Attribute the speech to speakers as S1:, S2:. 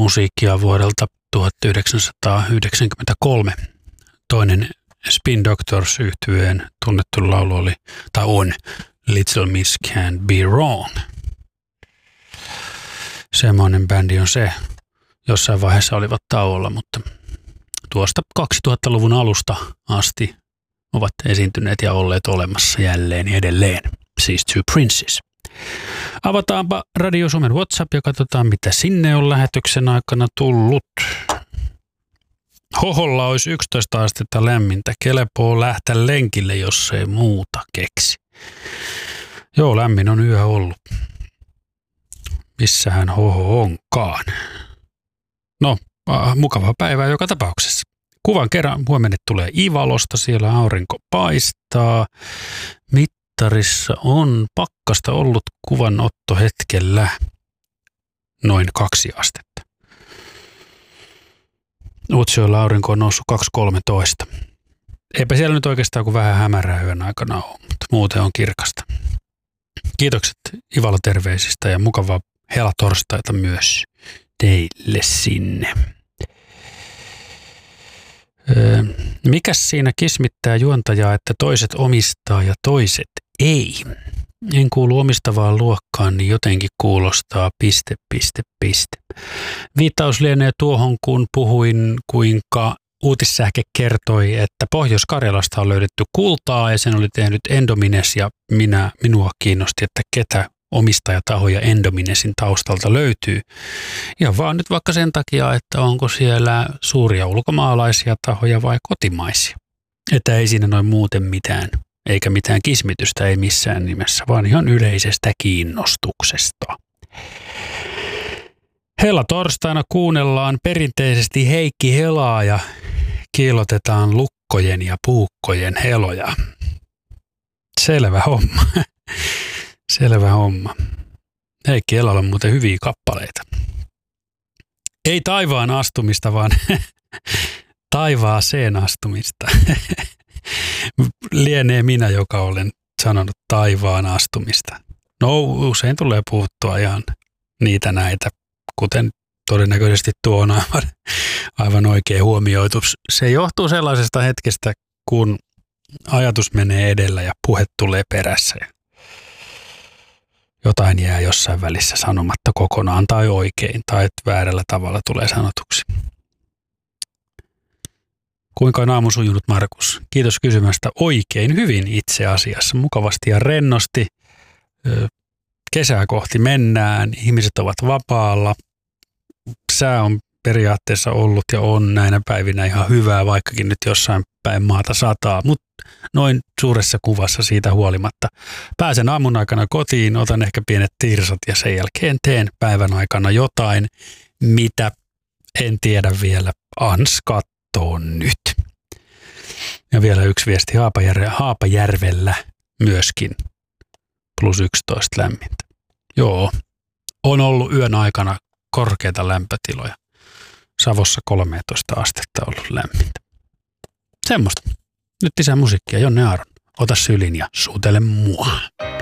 S1: musiikkia vuodelta 1993. Toinen Spin Doctors -yhtyeen tunnettu laulu on Little Miss Can't Be Wrong. Semmoinen bändi on se. Jossain vaiheessa olivat tauolla, mutta tuosta 2000-luvun alusta asti ovat esiintyneet ja olleet olemassa jälleen edelleen. Siis Two Princes. Avataanpa Radio Suomen WhatsApp ja katsotaan, mitä sinne on lähetyksen aikana tullut. Hoholla olisi 11 astetta lämmintä. Kelepoo lähteä lenkille, jos ei muuta keksi. Joo, lämmin on yö ollut. Missähän hoho onkaan? No, mukava päivä joka tapauksessa. Kuvan kerran huomenna tulee Ivalosta, siellä aurinko paistaa. Mittarissa on pakkasta ollut kuvanottohetkellä noin 2 astetta. Utsjoella aurinko on noussut 2.13. Eipä siellä nyt oikeastaan kuin vähän hämärää yön aikana ole, mutta muuten on kirkasta. Kiitokset Ivalo terveisistä ja mukavaa helatorstaita myös teille sinne. Mikäs siinä kismittää juontajaa, että toiset omistaa ja toiset ei? En kuulu omistavaan luokkaan, niin jotenkin kuulostaa ... Viittaus lienee tuohon, kun puhuin, kuinka uutissähke kertoi, että Pohjois-Karjalasta on löydetty kultaa ja sen oli tehnyt Endomines ja minua kiinnosti, että ketä omistajatahoja Endominesin taustalta löytyy. Ja vaan nyt vaikka sen takia, että onko siellä suuria ulkomaalaisia tahoja vai kotimaisia. Että ei siinä noin muuten mitään, eikä mitään kismitystä, ei missään nimessä, vaan ihan yleisestä kiinnostuksesta. Hella-torstaina kuunnellaan perinteisesti Heikki Helaa ja kiillotetaan lukkojen ja puukkojen heloja. Selvä homma. Selvä homma. Heikki Helalla on muuten hyviä kappaleita. Ei taivaan astumista, vaan taivaaseen astumista. Lienee minä, joka olen sanonut taivaan astumista. No, usein tulee puhuttua ihan niitä näitä, kuten todennäköisesti tuo on aivan oikein huomioitu. Se johtuu sellaisesta hetkestä, kun ajatus menee edellä ja puhe tulee perässä. Jotain jää jossain välissä sanomatta kokonaan tai oikein tai väärällä tavalla tulee sanotuksi. Kuinka on aamu sujunut, Markus? Kiitos kysymästä. Oikein hyvin itse asiassa. Mukavasti ja rennosti. Kesää kohti mennään. Ihmiset ovat vapaalla. Sää on periaatteessa ollut ja on näinä päivinä ihan hyvää, vaikkakin nyt jossain päin maata sataa. Mutta noin suuressa kuvassa siitä huolimatta. Pääsen aamun aikana kotiin, otan ehkä pienet tirsat ja sen jälkeen teen päivän aikana jotain, mitä en tiedä vielä. Ans kattoo nyt. Ja vielä yksi viesti Haapajärvellä myöskin +11 lämmintä. Joo, on ollut yön aikana korkeita lämpötiloja. Savossa 13 astetta ollut lämmintä. Semmosta. Nyt lisää musiikkia. Jonne Aaron, ota sylin ja suutele mua.